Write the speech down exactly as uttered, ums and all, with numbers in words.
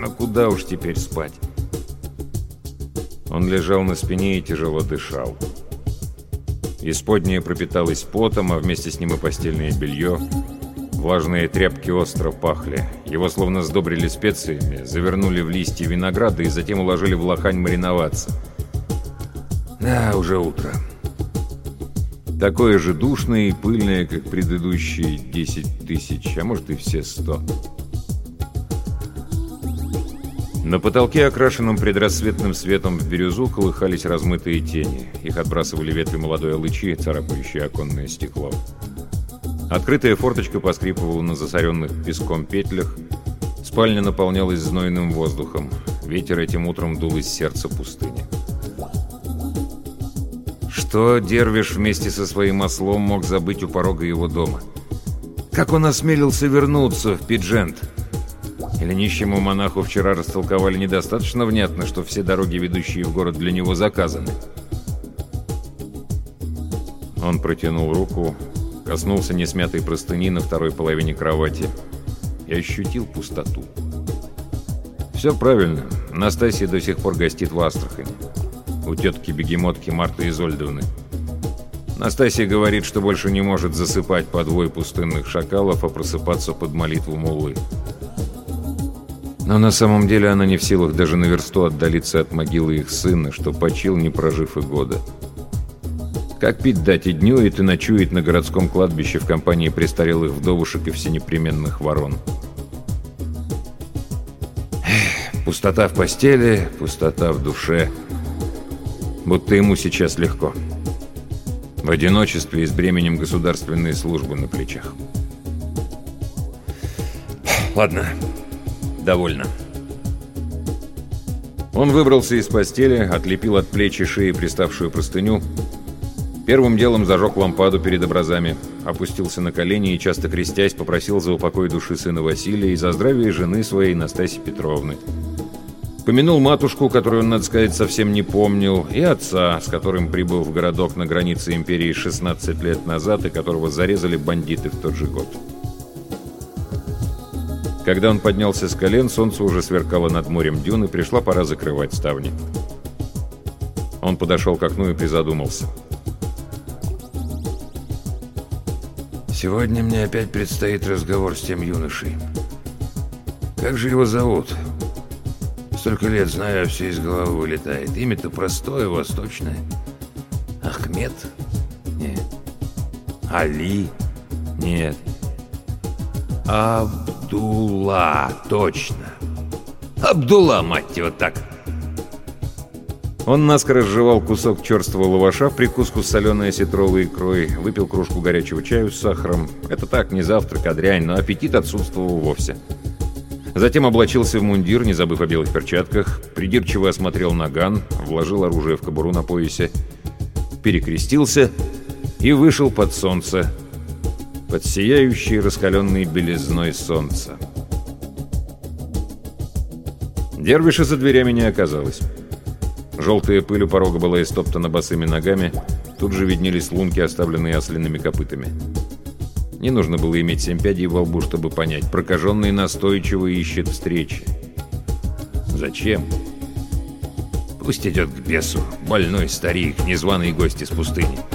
но куда уж теперь спать? Он лежал на спине и тяжело дышал. Исподнее пропиталось потом, а вместе с ним и постельное белье. Влажные тряпки остро пахли. Его словно сдобрили специями, завернули в листья винограда и затем уложили в лохань мариноваться. Да, уже утро. Такое же душное и пыльное, как предыдущие десять тысяч, а может и все сто. На потолке, окрашенном предрассветным светом в бирюзу, колыхались размытые тени. Их отбрасывали ветви молодой алычи, царапающие оконное стекло. Открытая форточка поскрипывала на засоренных песком петлях. Спальня наполнялась знойным воздухом. Ветер этим утром дул из сердца пустыни. Что Дервиш вместе со своим ослом мог забыть у порога его дома? Как он осмелился вернуться в Пиджент? Или нищему монаху вчера растолковали недостаточно внятно, что все дороги, ведущие в город, для него заказаны? Он протянул руку, коснулся несмятой простыни на второй половине кровати и ощутил пустоту. Все правильно. Настасья до сих пор гостит в Астрахани. У тетки-бегемотки Марты Изольдовны. Настасья говорит, что больше не может засыпать под вой пустынных шакалов, а просыпаться под молитву муллы. Но на самом деле она не в силах даже на версту отдалиться от могилы их сына, что почил, не прожив и года. Как пить дать и днюет, и ночует на городском кладбище в компании престарелых вдовушек и всенепременных ворон. Эх, пустота в постели, пустота в душе. Будто ему сейчас легко. В одиночестве и с бременем государственной службы на плечах. Ладно, довольно. Он выбрался из постели, отлепил от плеч и шеи приставшую простыню. Первым делом зажег лампаду перед образами, опустился на колени и, часто крестясь, попросил за упокой души сына Василия и за здравие жены своей Настасьи Петровны. Помянул матушку, которую он, надо сказать, совсем не помнил, и отца, с которым прибыл в городок на границе империи шестнадцать лет назад и которого зарезали бандиты в тот же год. Когда он поднялся с колен, солнце уже сверкало над морем дюн, и пришла пора закрывать ставни. Он подошел к окну и призадумался. Сегодня мне опять предстоит разговор с тем юношей. Как же его зовут? Столько лет знаю, а все из головы вылетает. Имя-то простое, восточное. Ахмед? Нет. Али? Нет. Абдулла, точно. Абдулла, мать его, так. Он наскоро разжевал кусок черствого лаваша в прикуску с соленой осетровой икрой, выпил кружку горячего чаю с сахаром. Это так, не завтрак, а дрянь, но аппетит отсутствовал вовсе. Затем облачился в мундир, не забыв о белых перчатках, придирчиво осмотрел наган, вложил оружие в кобуру на поясе, перекрестился и вышел под солнце, под сияющей раскаленной белизной солнца. Дервиша за дверями не оказалось. Желтая пыль у порога была истоптана босыми ногами, тут же виднелись лунки, оставленные ослиными копытами. Не нужно было иметь семь пядей во лбу, чтобы понять. Прокаженный настойчиво ищет встречи. Зачем? Пусть идет к бесу, больной старик, незваный гость из пустыни.